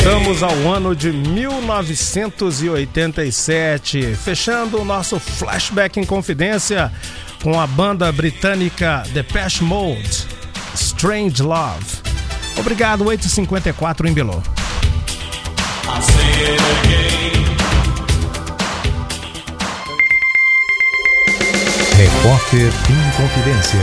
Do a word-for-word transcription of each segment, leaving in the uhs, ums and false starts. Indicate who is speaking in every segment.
Speaker 1: Voltamos ao ano de mil novecentos e oitenta e sete, fechando o nosso flashback em confidência com a banda britânica Depeche Mode, Strange Love. Obrigado, oito e cinquenta e quatro em Belo.
Speaker 2: Repórter em Confidência.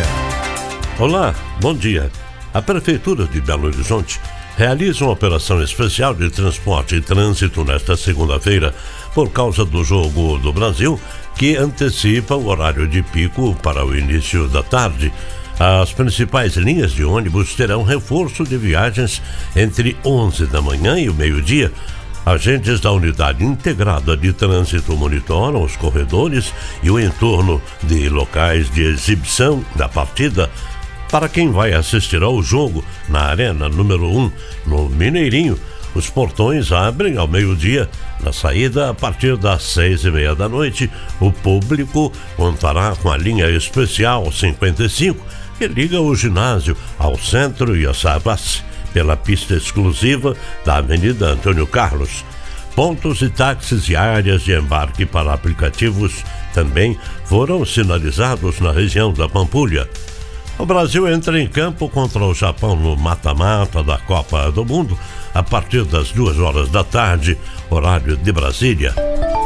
Speaker 3: Olá, bom dia. A Prefeitura de Belo Horizonte realiza uma operação especial de transporte e trânsito nesta segunda-feira por causa do Jogo do Brasil, que antecipa o horário de pico para o início da tarde. As principais linhas de ônibus terão reforço de viagens entre onze da manhã e o meio-dia. Agentes da Unidade Integrada de Trânsito monitoram os corredores e o entorno de locais de exibição da partida. Para quem vai assistir ao jogo na Arena número um, no Mineirinho, os portões abrem ao meio-dia. Na saída, a partir das seis e meia da noite, o público contará com a linha especial cinquenta e cinco, que liga o ginásio ao centro e a Savassi, pela pista exclusiva da Avenida Antônio Carlos. Pontos e táxis e áreas de embarque para aplicativos também foram sinalizados na região da Pampulha. O Brasil entra em campo contra o Japão no mata-mata da Copa do Mundo a partir das duas horas da tarde, horário de Brasília.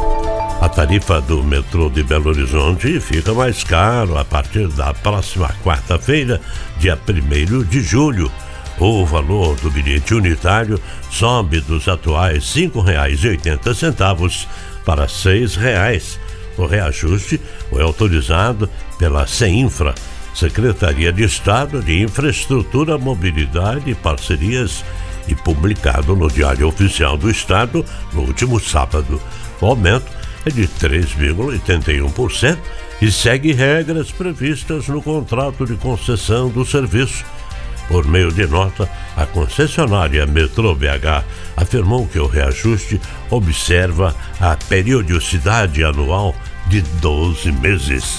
Speaker 3: A tarifa do metrô de Belo Horizonte fica mais caro a partir da próxima quarta-feira, dia primeiro de julho. O valor do bilhete unitário sobe dos atuais cinco reais e oitenta centavos para seis reais. O reajuste foi autorizado pela CEINFRA, Secretaria de Estado de Infraestrutura, Mobilidade e Parcerias, e publicado no Diário Oficial do Estado no último sábado. O aumento é de três vírgula oitenta e um por cento e segue regras previstas no contrato de concessão do serviço. Por meio de nota, a concessionária Metrô B H afirmou que o reajuste observa a periodicidade anual de doze meses.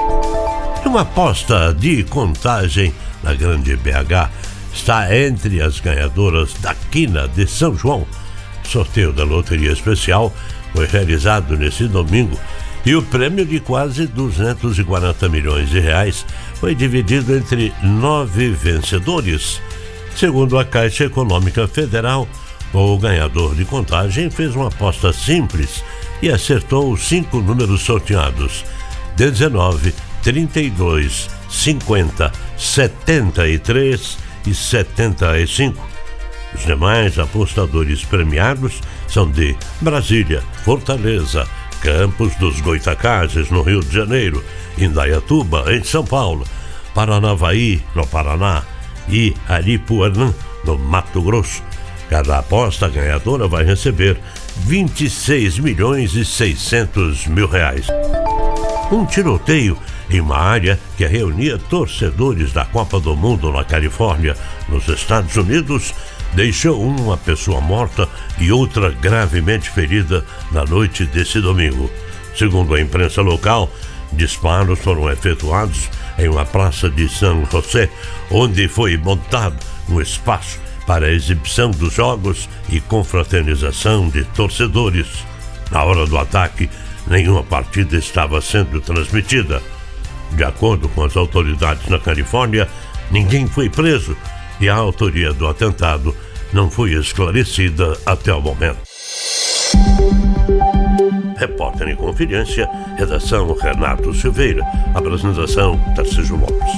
Speaker 3: Uma aposta de contagem na Grande B H está entre as ganhadoras da Quina de São João. O sorteio da Loteria Especial foi realizado nesse domingo e o prêmio de quase duzentos e quarenta milhões de reais foi dividido entre nove vencedores. Segundo a Caixa Econômica Federal, o ganhador de contagem fez uma aposta simples e acertou os cinco números sorteados: dezenove, trinta e dois, cinquenta, setenta e três e setenta e cinco. Os demais apostadores premiados são de Brasília, Fortaleza, Campos dos Goitacazes, no Rio de Janeiro, Indaiatuba, em São Paulo, Paranavaí, no Paraná, e Aripuanã, no Mato Grosso. Cada aposta ganhadora vai receber vinte e seis milhões e seiscentos mil reais. Um tiroteio em uma área que reunia torcedores da Copa do Mundo na Califórnia, nos Estados Unidos, deixou uma pessoa morta e outra gravemente ferida na noite desse domingo. Segundo a imprensa local, disparos foram efetuados em uma praça de San José, onde foi montado um espaço para a exibição dos jogos e confraternização de torcedores. Na hora do ataque, nenhuma partida estava sendo transmitida. De acordo com as autoridades na Califórnia, ninguém foi preso e a autoria do atentado não foi esclarecida até o momento. Repórter em Confidência, redação Renato Silveira, apresentação Tarcísio Lopes.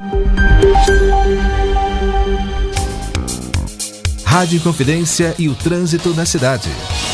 Speaker 2: Rádio Confidência e o trânsito na cidade.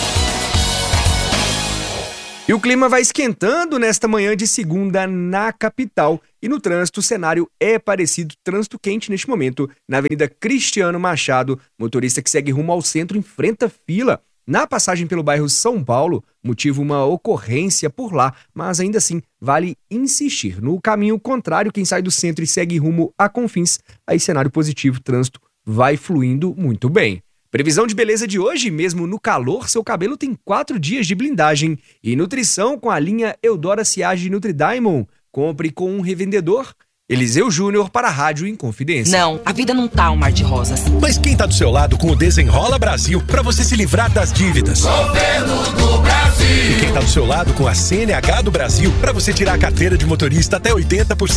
Speaker 4: E o clima vai esquentando nesta manhã de segunda na capital. E no trânsito, o cenário é parecido. Trânsito quente neste momento na Avenida Cristiano Machado. Motorista que segue rumo ao centro enfrenta fila. Na passagem pelo bairro São Paulo, motivo uma ocorrência por lá, mas ainda assim vale insistir. No caminho contrário, quem sai do centro e segue rumo a Confins, aí cenário positivo, trânsito vai fluindo muito bem. Previsão de beleza de hoje, mesmo no calor, seu cabelo tem quatro dias de blindagem. E nutrição com a linha Eudora Siage Nutri Diamond. Compre com um revendedor Eliseu Júnior para a Rádio Inconfidência.
Speaker 5: Não, a vida não tá um mar de rosas.
Speaker 6: Mas quem tá do seu lado com o Desenrola Brasil para você se livrar das dívidas?
Speaker 7: Governo do Brasil.
Speaker 6: E quem tá do seu lado com a C N H do Brasil para você tirar a carteira de motorista até oitenta por cento